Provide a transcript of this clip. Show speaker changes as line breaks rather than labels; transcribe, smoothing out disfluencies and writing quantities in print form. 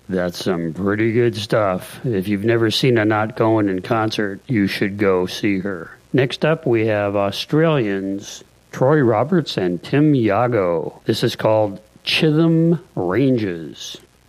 That's some pretty good stuff. If you've never seen a Not Going in concert, you should go see her. Next up, we have Australians Troy Roberts and Tim Yago. This is called Chitham Ranges.